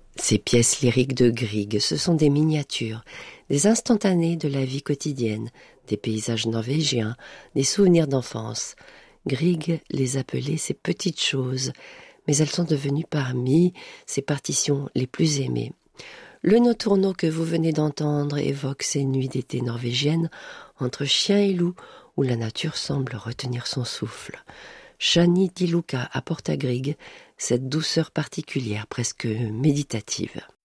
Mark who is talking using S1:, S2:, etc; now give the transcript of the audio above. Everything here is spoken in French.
S1: Ces pièces lyriques de Grieg, ce sont des miniatures, des instantanés de la vie quotidienne, des paysages norvégiens, des souvenirs d'enfance. Grieg les appelait ces petites choses, mais elles sont devenues parmi ses partitions les plus aimées. Le notturno que vous venez d'entendre évoque ces nuits d'été norvégiennes entre chien et loup où la nature semble retenir son souffle. Shani Di Luca apporte à Grieg cette douceur particulière, presque méditative.